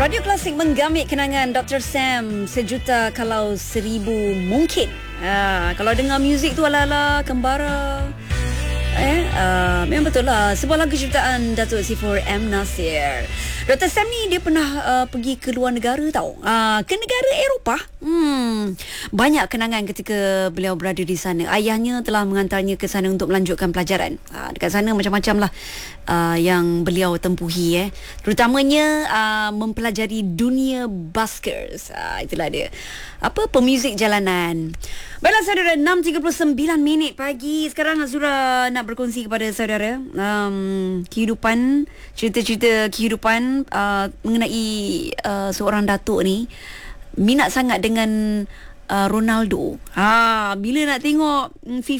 Radio Klasik menggamit kenangan Dr. Sam sejuta kalau seribu mungkin. Kalau dengar muzik tu ala-ala Kembara. Memang betul lah. Sebuah lagu ciptaan Datuk Sifur M. Nasir. Dr. Sam ni dia pernah pergi ke luar negara tau. Ke negara Eropah. Banyak kenangan ketika beliau berada di sana. Ayahnya telah mengantarnya ke sana untuk melanjutkan pelajaran. Dekat sana macam-macam lah yang beliau tempuhi. Terutamanya mempelajari dunia buskers. Itulah dia. Pemuzik jalanan. Baiklah saudara, 6.39 minit pagi. Sekarang Azura nak berkongsi kepada saudara kehidupan, cerita-cerita kehidupan mengenai seorang datuk ni. Minat sangat dengan Ronaldo. Bila nak tengok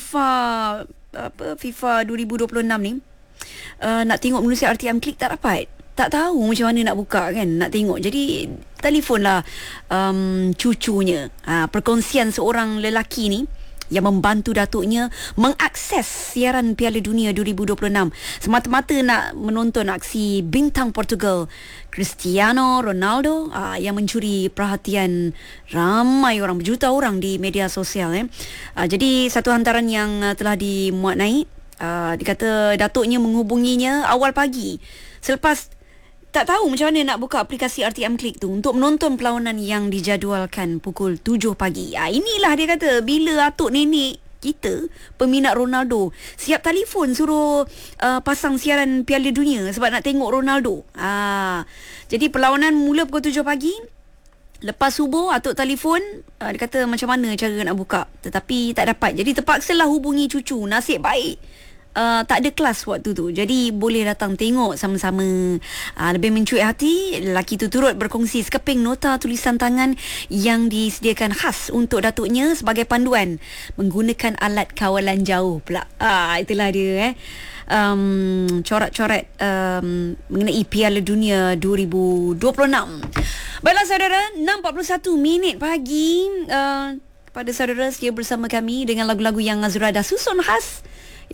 FIFA 2026 ni, nak tengok menerusi RTM Klik tak dapat. Tak tahu macam mana nak buka kan, nak tengok. Jadi telefonlah cucunya. Perkongsian seorang lelaki ni yang membantu datuknya mengakses siaran Piala Dunia 2026 semata-mata nak menonton aksi bintang Portugal Cristiano Ronaldo yang mencuri perhatian ramai orang, berjuta orang di media sosial. Jadi satu hantaran yang telah dimuat naik, dikata datuknya menghubunginya awal pagi selepas tak tahu macam mana nak buka aplikasi RTM Klik tu untuk menonton perlawanan yang dijadualkan pukul 7 pagi. Inilah dia kata, bila atuk nenek kita peminat Ronaldo siap telefon suruh pasang siaran Piala Dunia sebab nak tengok Ronaldo. Jadi perlawanan mula pukul 7 pagi. Lepas subuh atuk telefon, dia kata macam mana cara nak buka, tetapi tak dapat. Jadi terpaksalah hubungi cucu. Nasib baik tak ada kelas waktu tu, jadi boleh datang tengok sama-sama. Lebih mencuit hati, lelaki tu turut berkongsi sekeping nota tulisan tangan yang disediakan khas untuk datuknya sebagai panduan menggunakan alat kawalan jauh pula. Itulah dia corak-coret mengenai Piala Dunia 2026. Baiklah saudara, 6.41 minit pagi. Kepada saudara setia bersama kami dengan lagu-lagu yang Azura dah susun khas.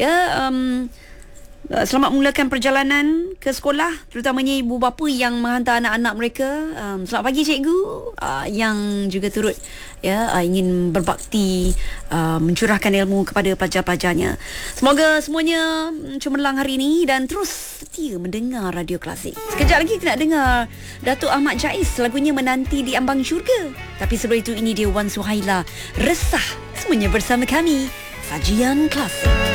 Selamat memulakan perjalanan ke sekolah, terutamanya ibu bapa yang menghantar anak-anak mereka. Selamat pagi cikgu yang juga turut ingin berbakti mencurahkan ilmu kepada pelajar-pelajarnya. Semoga semuanya cemerlang hari ini dan terus setia mendengar Radio Klasik. Sekejap lagi kita nak dengar Datuk Ahmad Jais, lagunya Menanti di Ambang Syurga. Tapi sebelum itu, ini dia Wan Suhaila, Resah. Semuanya bersama kami, Sajian Klasik.